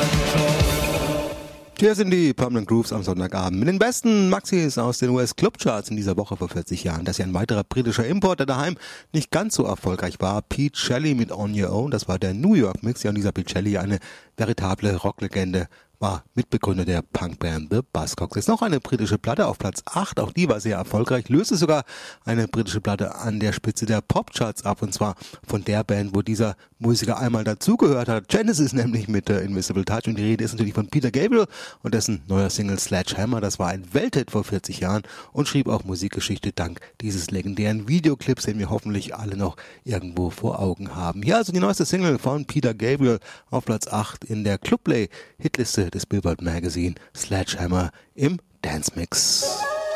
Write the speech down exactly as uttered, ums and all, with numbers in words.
Hier sind die Permanent Grooves am Sonntagabend mit den besten Maxis aus den U S-Clubcharts in dieser Woche vor vierzig Jahren. Das ist ja ein weiterer britischer Import, der daheim nicht ganz so erfolgreich war. Pete Shelley mit On Your Own, das war der New York Mix. Ja, und dieser Pete Shelley, eine veritable Rocklegende, war Mitbegründer der Punkband The Buzzcocks. Jetzt noch eine britische Platte auf Platz acht, auch die war sehr erfolgreich, löste sogar eine britische Platte an der Spitze der Popcharts ab, und zwar von der Band, wo dieser Musiker einmal dazugehört hat, Genesis nämlich mit äh, Invisible Touch, und die Rede ist natürlich von Peter Gabriel und dessen neuer Single Sledgehammer. Das war ein Welthit vor vierzig Jahren und schrieb auch Musikgeschichte dank dieses legendären Videoclips, den wir hoffentlich alle noch irgendwo vor Augen haben. Hier also die neueste Single von Peter Gabriel auf Platz acht in der Clubplay Hitliste des Billboard Magazine, Sledgehammer im Dance Mix.